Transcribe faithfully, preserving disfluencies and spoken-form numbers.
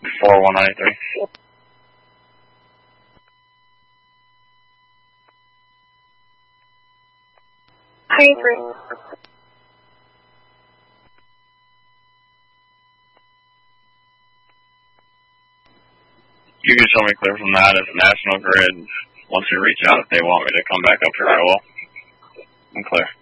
four one nine three. ninety-three. You can show me clear from that as National Grid. Once you reach out, if they want me to come back up here, I will. I'm clear.